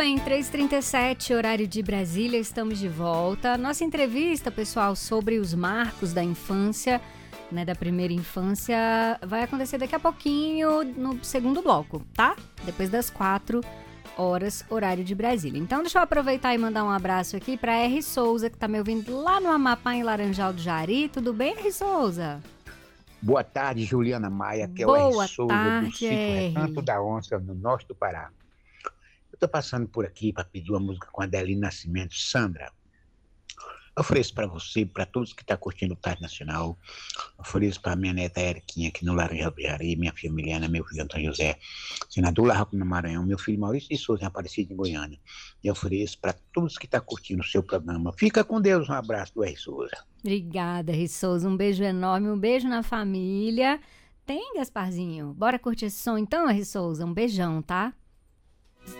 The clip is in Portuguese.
bem, 3h37, horário de Brasília, estamos de volta. Nossa entrevista, pessoal, sobre os marcos da infância, né, da primeira infância, vai acontecer daqui a pouquinho no segundo bloco, tá? Depois das 4 horas, horário de Brasília. Então, deixa eu aproveitar e mandar um abraço aqui para R. Souza, que tá me ouvindo lá no Amapá, em Laranjal do Jari. Tudo bem, R. Souza? Boa tarde, Juliana Maia, que é o Boa R. Souza tarde, do sítio R. Recanto da Onça, no norte do Pará. Eu estou passando por aqui para pedir uma música com a Adeline Nascimento, Sandra. Eu ofereço para você, para todos que estão curtindo o Tarde Nacional. Eu ofereço para minha neta Eriquinha, aqui no Laranjal do Jari, minha filha Miliana, meu filho Antônio José, senador Larraco no Maranhão, meu filho Maurício de Souza, em Aparecida, em Goiânia. E eu ofereço para todos que estão curtindo o seu programa. Fica com Deus, um abraço do R. Souza. Obrigada, R. Souza. Um beijo enorme, um beijo na família. Tem, Gasparzinho? Bora curtir esse som então, R. Souza? Um beijão, tá?